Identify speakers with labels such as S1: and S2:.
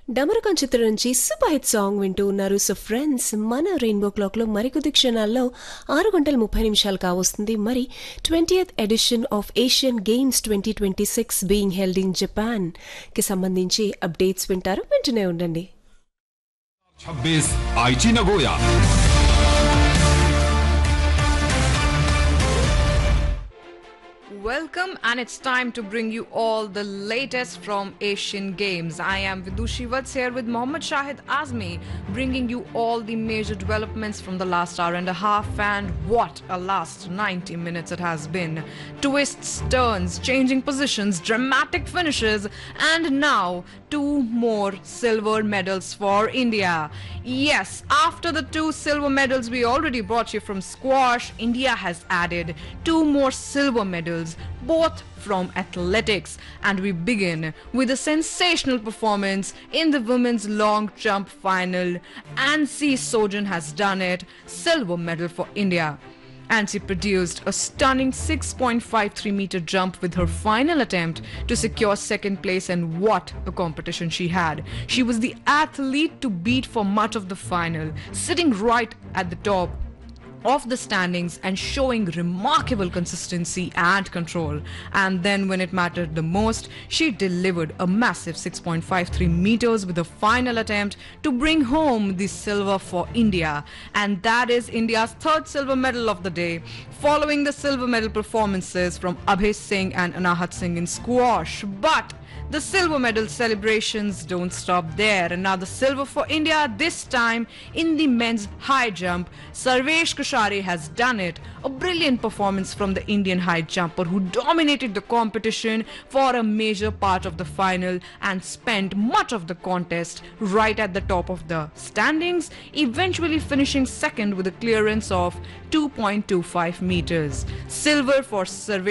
S1: డమరుకం చిత్రం నుంచి super hit song వింటూ ఉన్నారు. సో ఫ్రెండ్స్, మన రెయిన్బో క్లాక్ లో మరికొద్ది క్షణాల్లో 6 గంటల 30 నిమిషాలు కావస్తుంది. మరి 20th edition of Asian games 2026 being held in Japan కి సంబంధించి అప్డేట్స్ వింటారు. వింటూనే ఉండండి.
S2: 26 आईची Nagoya
S3: Welcome, and it's time to bring you all the latest from Asian Games. I am Vidushi Vats here with Mohammad Shahid Azmi, bringing you all the major developments from the last hour and a half, and what a last 90 minutes it has been. Twists, turns, changing positions, dramatic finishes, and now 2 more silver medals for India. Yes, after the 2 silver medals we already brought you from squash, India has added 2 more silver medals, both from athletics, and we begin with a sensational performance in the women's long jump final. Ansi Sojan has done it, silver medal for India. Ansi produced a stunning 6.53 meter jump with her final attempt to secure second place, and what a competition she had. She was the athlete to beat for much of the final, sitting right at the top of the standings and showing remarkable consistency and control. And then when it mattered the most, she delivered a massive 6.53 meters with a final attempt to bring home the silver for India. And that is India's 3rd silver medal of the day, following the silver medal performances from Abhay Singh and Anahat Singh in squash. But the silver medal celebrations don't stop there. Another silver for India, this time in the men's high jump. Sarvesh Kushari has done it. A brilliant performance from the Indian high jumper who dominated the competition for a major part of the final and spent much of the contest right at the top of the standings, eventually finishing second with a clearance of 2.25 meters. Silver for Sarvesh